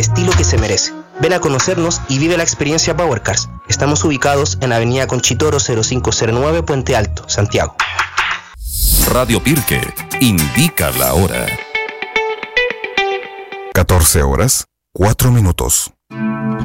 estilo que se merece. Ven a conocernos y vive la experiencia Power Cars. Estamos ubicados en Avenida Conchitoro 0509, Puente Alto, Santiago. Radio Pirque indica la hora. 14 horas, 4 minutos.